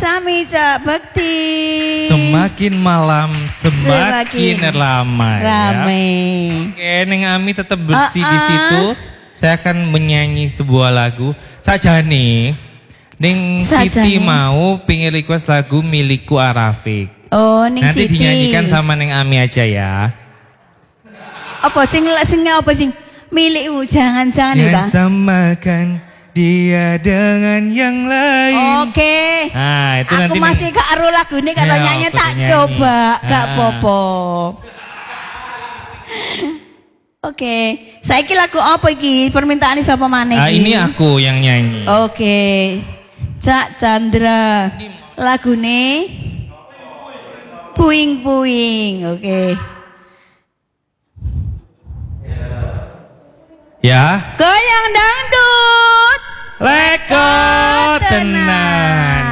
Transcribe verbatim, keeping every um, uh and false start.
sami Cak Bekti. Semakin malam semakin, semakin ramai. Ramai. Ya. Oke, Neng Ami tetap bersih uh -uh. di situ. Saya akan menyanyi sebuah lagu. Sajane Neng Siti mau pingin request lagu Milikku Arafik. Oh, Neng Nanti Siti. dinyanyikan sama Neng Ami aja ya. Apa sing sing apa sing milikmu jangan-jangan ya. Jangan samakan dia dengan yang lain. Oke. Okay. Nah, itu aku nanti masih gak aru lagu ini kalau nyanyi tak nyanyi. Coba gak popo. Oke, okay. Saiki lagu apa iki? Permintaan siapa maneh iki? Ah, ini aku yang nyanyi. Oke. Okay. Cak Chandra. Lagune Puing-puing. Oke. Okay. Ya. Goyang dangdut. Leko tenan.